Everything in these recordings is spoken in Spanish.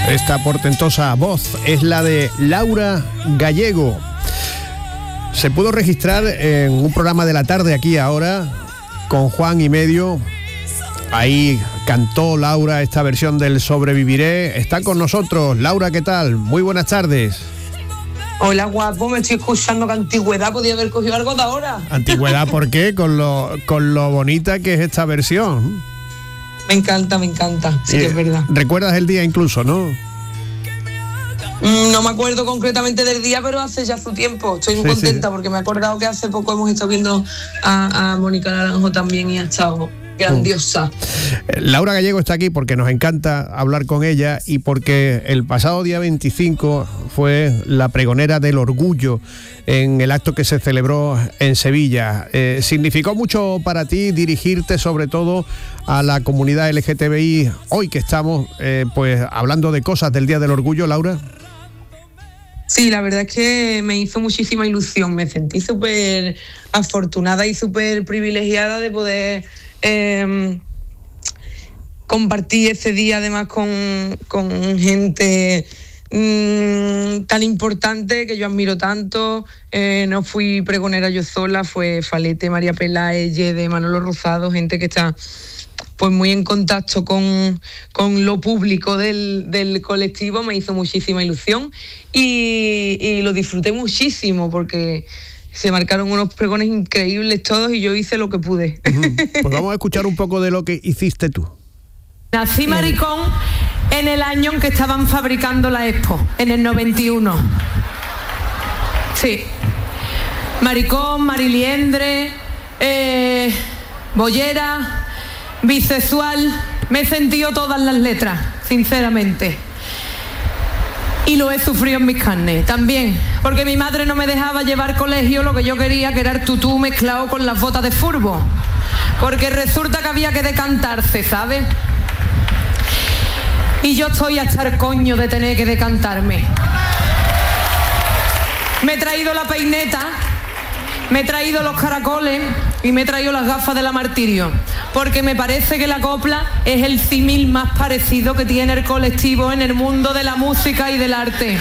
Esta portentosa voz es la de Laura Gallego. Se pudo registrar en un programa de la tarde aquí ahora con Juan y Medio. Ahí cantó Laura esta versión del Sobreviviré. Está con nosotros. Laura, ¿qué tal? Muy buenas tardes. Hola, guapo, me estoy escuchando. ¿Qué antigüedad podía haber cogido algo de ahora? ¿Antigüedad por qué? Con lo bonita que es esta versión. Me encanta, sí que es verdad. ¿Recuerdas el día incluso, no? No me acuerdo concretamente del día, pero hace ya su tiempo. Estoy muy contenta porque me he acordado que hace poco hemos estado viendo a Mónica Naranjo también y ha estado grandiosa. Laura Gallego está aquí porque nos encanta hablar con ella y porque el pasado día 25 fue la pregonera del orgullo en el acto que se celebró en Sevilla. ¿Significó mucho para ti dirigirte sobre todo a la comunidad LGTBI hoy que estamos pues hablando de cosas del Día del Orgullo, Laura? Sí, la verdad es que me hizo muchísima ilusión. Me sentí súper afortunada y súper privilegiada de poder compartir ese día además con gente tan importante que yo admiro tanto. No fui pregonera yo sola, fue Falete, María Peláez, Yede, Manolo Rosado, gente que está pues muy en contacto con lo público del colectivo. Me hizo muchísima ilusión y lo disfruté muchísimo porque se marcaron unos pregones increíbles todos y yo hice lo que pude. Pues vamos a escuchar un poco de lo que hiciste tú. Nací maricón en el año en que estaban fabricando la Expo, en el 91. Sí. Maricón, mariliendre, bollera, bisexual. Me he sentido todas las letras, sinceramente. Y lo he sufrido en mis carnes también, porque mi madre no me dejaba llevar al colegio lo que yo quería, que era el tutú mezclado con las botas de furbo, porque resulta que había que decantarse, ¿sabes? Y yo estoy hasta el coño de tener que decantarme. Me he traído la peineta, me he traído los caracoles y me he traído las gafas de la Martirio, porque me parece que la copla es el símil más parecido que tiene el colectivo en el mundo de la música y del arte.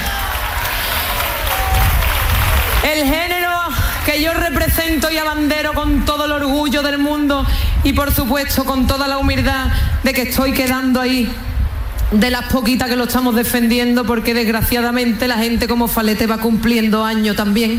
El género que yo represento y abandero con todo el orgullo del mundo y por supuesto con toda la humildad de que estoy quedando ahí de las poquitas que lo estamos defendiendo, porque desgraciadamente la gente como Falete va cumpliendo años también.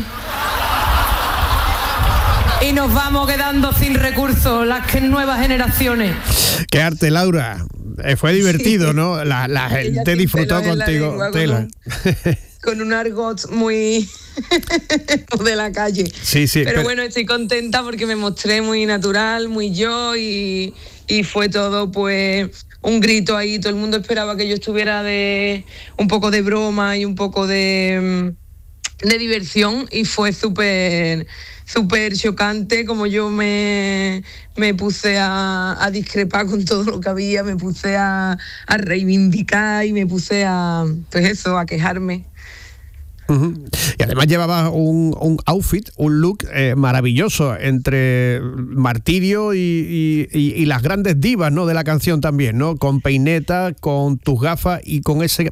Y nos vamos quedando sin recursos, las que nuevas generaciones. ¡Qué arte, Laura! Fue divertido, sí. ¿No? La gente disfrutó contigo. Con un argot muy de la calle. Sí. Pero bueno, estoy contenta porque me mostré muy natural, muy yo y fue todo pues un grito ahí. Todo el mundo esperaba que yo estuviera de un poco de broma y un poco de diversión y fue súper chocante como yo me puse a discrepar con todo lo que había, me puse a reivindicar y me puse a quejarme. Uh-huh. Y además llevaba un outfit, un look maravilloso entre Martirio y las grandes divas, ¿no?, de la canción también, ¿no? Con peineta, con tus gafas y con ese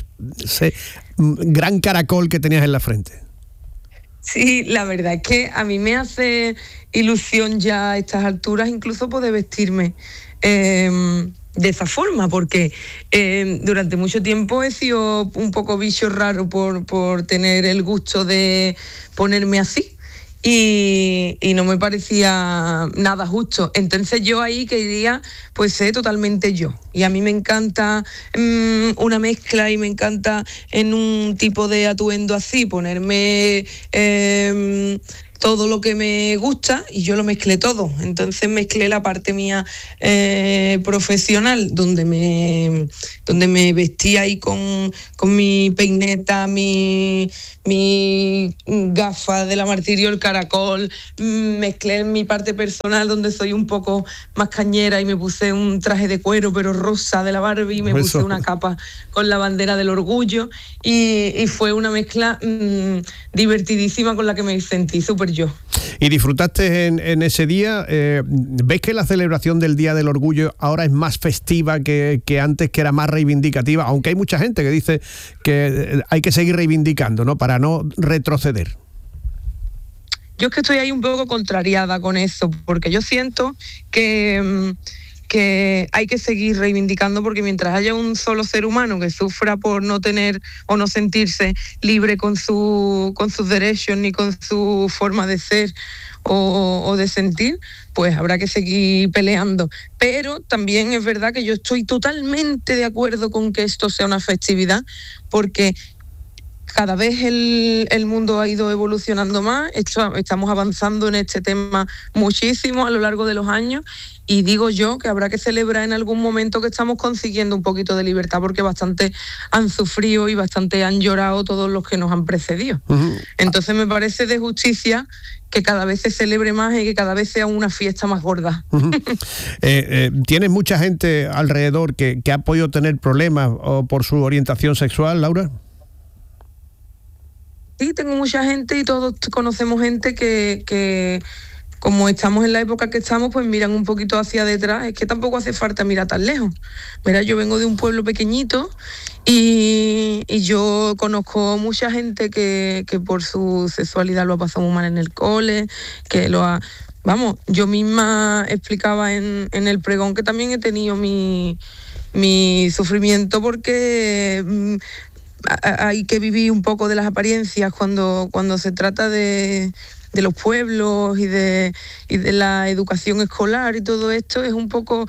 gran caracol que tenías en la frente. Sí, la verdad es que a mí me hace ilusión ya a estas alturas incluso poder vestirme de esa forma, porque durante mucho tiempo he sido un poco bicho raro por tener el gusto de ponerme así y no me parecía nada justo. Entonces yo ahí quería pues ser totalmente yo, y a mí me encanta una mezcla y me encanta en un tipo de atuendo así ponerme todo lo que me gusta y yo lo mezclé todo. Entonces mezclé la parte mía profesional, donde me vestía ahí con mi peineta, mi gafa de la Martirio, el caracol. Mezclé mi parte personal, donde soy un poco más cañera, y me puse un traje de cuero pero rosa de la Barbie, y me puse una capa con la bandera del orgullo, y fue una mezcla divertidísima con la que me sentí súper yo. ¿Y disfrutaste en ese día? ¿Ves que la celebración del Día del Orgullo ahora es más festiva que antes, que era más reivindicativa? Aunque hay mucha gente que dice que hay que seguir reivindicando, ¿no?, para no retroceder. Yo es que estoy ahí un poco contrariada con eso, porque yo siento que hay que seguir reivindicando, porque mientras haya un solo ser humano que sufra por no tener o no sentirse libre con sus derechos ni con su forma de ser o de sentir, pues habrá que seguir peleando. Pero también es verdad que yo estoy totalmente de acuerdo con que esto sea una festividad, porque cada vez el mundo ha ido evolucionando más, estamos avanzando en este tema muchísimo a lo largo de los años, y digo yo que habrá que celebrar en algún momento que estamos consiguiendo un poquito de libertad, porque bastante han sufrido y bastante han llorado todos los que nos han precedido. Uh-huh. Entonces me parece de justicia que cada vez se celebre más y que cada vez sea una fiesta más gorda. Uh-huh. ¿Tienes mucha gente alrededor que ha podido tener problemas por su orientación sexual, Laura? Sí, tengo mucha gente y todos conocemos gente que como estamos en la época que estamos, pues miran un poquito hacia detrás. Es que tampoco hace falta mirar tan lejos. Mira, yo vengo de un pueblo pequeñito y yo conozco mucha gente que por su sexualidad lo ha pasado muy mal en el cole, que lo ha... Vamos, yo misma explicaba en el pregón que también he tenido mi sufrimiento, porque... hay que vivir un poco de las apariencias cuando se trata de los pueblos y de la educación escolar, y todo esto es un poco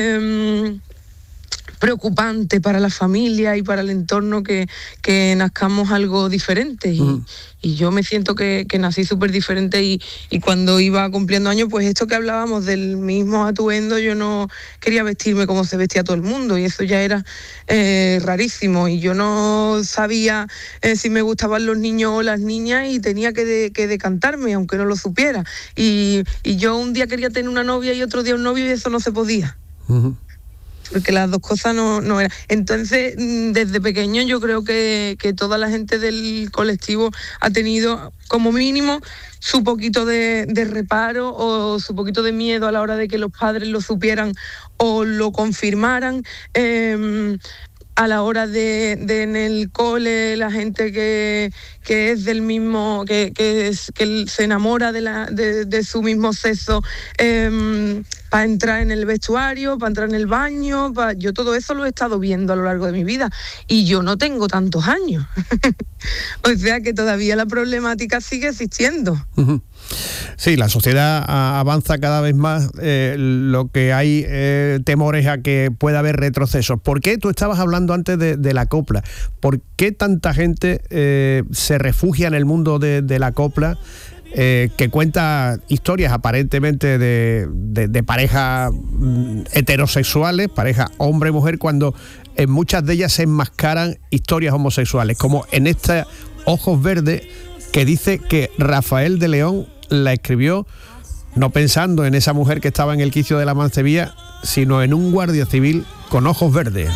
preocupante para la familia y para el entorno que nazcamos algo diferente. Y yo me siento que nací súper diferente, y cuando iba cumpliendo años, pues esto que hablábamos del mismo atuendo, yo no quería vestirme como se vestía todo el mundo, y eso ya era rarísimo, y yo no sabía si me gustaban los niños o las niñas, y tenía que decantarme, aunque no lo supiera. Y yo un día quería tener una novia y otro día un novio, y eso no se podía. Uh-huh. Porque las dos cosas no eran. Entonces, desde pequeño yo creo que toda la gente del colectivo ha tenido, como mínimo, su poquito de reparo o su poquito de miedo a la hora de que los padres lo supieran o lo confirmaran. A la hora de en el cole, la gente que es del mismo, que se enamora de su mismo sexo, para entrar en el vestuario, para entrar en el baño, yo todo eso lo he estado viendo a lo largo de mi vida, y yo no tengo tantos años. O sea que todavía la problemática sigue existiendo. Uh-huh. Sí, la sociedad avanza cada vez más, lo que hay temores a que pueda haber retrocesos. ¿Por qué? Tú estabas hablando antes de la copla. ¿Por qué tanta gente se refugia en el mundo de la copla, que cuenta historias aparentemente de parejas heterosexuales, pareja hombre-mujer, cuando en muchas de ellas se enmascaran historias homosexuales, como en esta Ojos Verdes, que dice que Rafael de León la escribió no pensando en esa mujer que estaba en el quicio de la Mancebía, sino en un guardia civil con ojos verdes.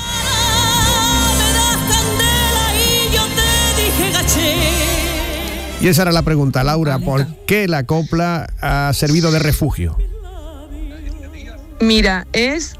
Y esa era la pregunta, Laura, ¿por qué la copla ha servido de refugio? Mira, es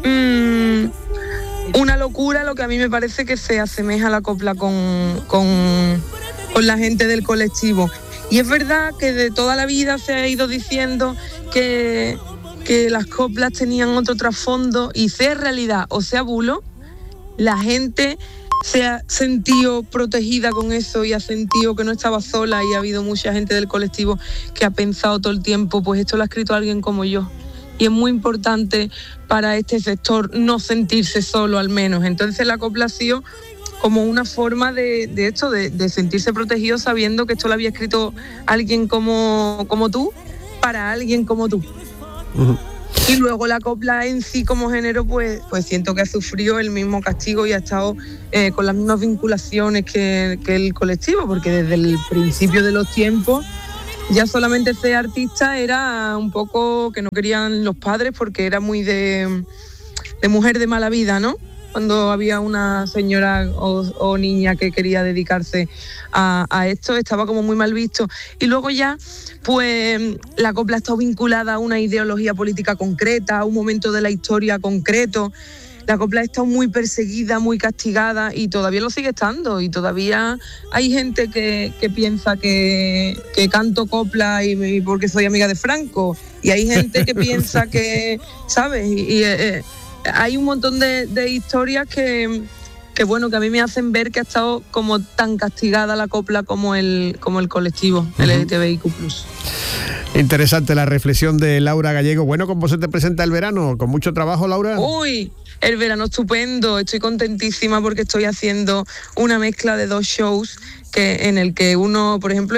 una locura lo que a mí me parece que se asemeja a la copla con la gente del colectivo. Y es verdad que de toda la vida se ha ido diciendo que las coplas tenían otro trasfondo, y sea realidad o sea bulo, la gente se ha sentido protegida con eso y ha sentido que no estaba sola, y ha habido mucha gente del colectivo que ha pensado todo el tiempo, pues esto lo ha escrito alguien como yo. Y es muy importante para este sector no sentirse solo, al menos. Entonces la copla ha sido como una forma de sentirse protegido, sabiendo que esto lo había escrito alguien como tú, para alguien como tú. Uh-huh. Y luego la copla en sí como género, pues siento que ha sufrido el mismo castigo y ha estado con las mismas vinculaciones que el colectivo, porque desde el principio de los tiempos ya solamente ser artista era un poco que no querían los padres, porque era muy de mujer de mala vida, ¿no? cuando había una señora o niña que quería dedicarse a esto, estaba como muy mal visto. Y luego ya, pues la copla ha estado vinculada a una ideología política concreta, a un momento de la historia concreto. La copla ha estado muy perseguida, muy castigada y todavía lo sigue estando. Y todavía hay gente que piensa que canto copla y porque soy amiga de Franco. Y hay gente que piensa que, ¿sabes? Hay un montón de historias que bueno, que a mí me hacen ver que ha estado como tan castigada la copla como el colectivo LGTBIQ+. Interesante la reflexión de Laura Gallego. Bueno, ¿cómo se te presenta el verano? ¿Con mucho trabajo, Laura? Uy, el verano estupendo. Estoy contentísima porque estoy haciendo una mezcla de 2 shows en el que uno, por ejemplo,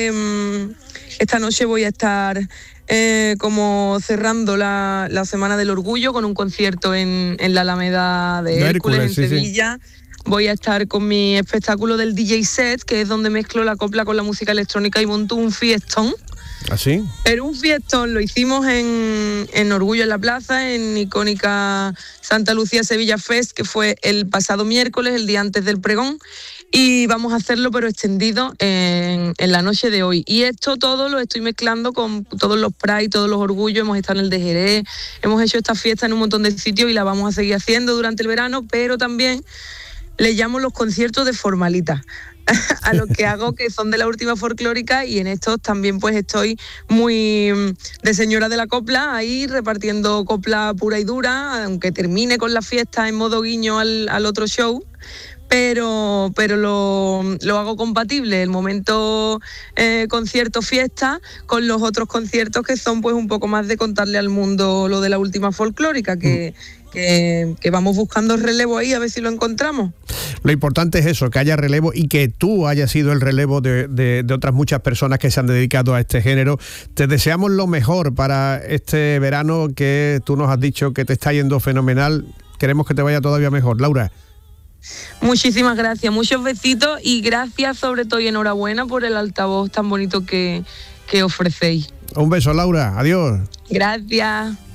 esta noche voy a estar como cerrando la Semana del Orgullo con un concierto en la Alameda de Hércules, en Sevilla. Sí. Voy a estar con mi espectáculo del DJ set, que es donde mezclo la copla con la música electrónica y monto un fiestón. ¿Ah, sí? Pero un fiestón, lo hicimos en Orgullo en la Plaza, en icónica Santa Lucía Sevilla Fest, que fue el pasado miércoles, el día antes del pregón. Y vamos a hacerlo pero extendido en la noche de hoy. Y esto todo lo estoy mezclando con todos los Pride, todos los Orgullos. Hemos estado en el de Jerez, hemos hecho esta fiesta en un montón de sitios y la vamos a seguir haciendo durante el verano, pero también le llamo los conciertos de formalita a los que hago, que son de la última folclórica, y en estos también pues estoy muy de señora de la copla, ahí repartiendo copla pura y dura, aunque termine con la fiesta en modo guiño al otro show. Pero lo hago compatible, el momento concierto fiesta, con los otros conciertos que son pues un poco más de contarle al mundo lo de la última folclórica, que vamos buscando relevo ahí, a ver si lo encontramos. Lo importante es eso, que haya relevo y que tú hayas sido el relevo de otras muchas personas que se han dedicado a este género. Te deseamos lo mejor para este verano, que tú nos has dicho que te está yendo fenomenal. Queremos que te vaya todavía mejor. Laura. Muchísimas gracias, muchos besitos y gracias sobre todo y enhorabuena por el altavoz tan bonito que ofrecéis. Un beso, Laura, adiós. Gracias.